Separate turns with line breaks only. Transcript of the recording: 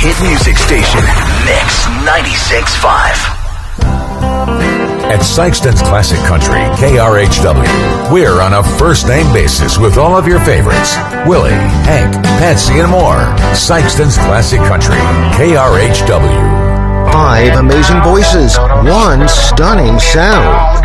hit music station, Mix 96.5.
At Sykeston's Classic Country, KRHW, we're on a first-name basis with all of your favorites. Willie, Hank, Patsy, and more. Sykeston's Classic Country, KRHW.
5 amazing voices, 1 stunning sound.